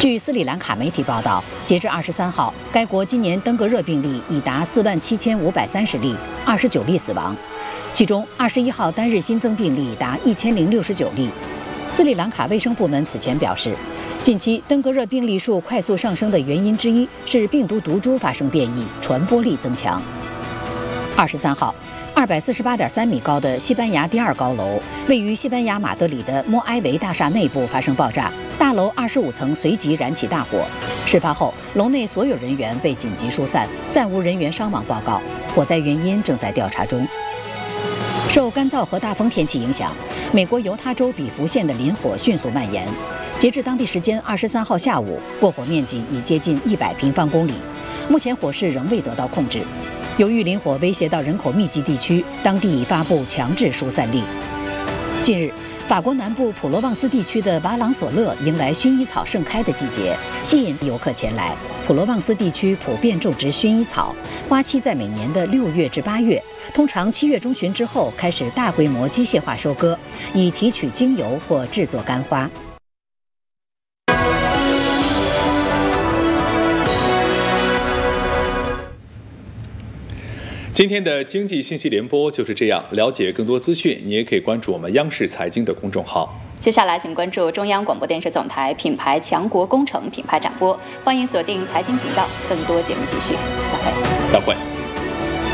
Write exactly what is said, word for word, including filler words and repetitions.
据斯里兰卡媒体报道，截至二十三号，该国今年登革热病例已达四万七千五百三十例，二十九例死亡，其中二十一号单日新增病例达一千零六十九例。斯里兰卡卫生部门此前表示，近期登革热病例数快速上升的原因之一是病毒毒株发生变异，传播力增强。二十三号，二百四十八点三米高的西班牙第二高楼，位于西班牙马德里的莫埃维大厦内部发生爆炸，大楼二十五层随即燃起大火。事发后，楼内所有人员被紧急疏散，暂无人员伤亡报告。火灾原因正在调查中。受干燥和大风天气影响，美国犹他州比弗县的林火迅速蔓延。截至当地时间二十三号下午，过火面积已接近一百平方公里，目前火势仍未得到控制。由于林火威胁到人口密集地区，当地已发布强制疏散令。近日，法国南部普罗旺斯地区的瓦朗索勒迎来薰衣草盛开的季节，吸引游客前来。普罗旺斯地区普遍种植薰衣草，花期在每年的六月至八月，通常七月中旬之后开始大规模机械化收割，以提取精油或制作干花。 今天的经济信息联播就是这样。了解更多资讯，你也可以关注我们央视财经的公众号。 接下来，请关注中央广播电视总台品牌强国工程品牌展播。欢迎锁定财经频道，更多节目继续。再会。 再会。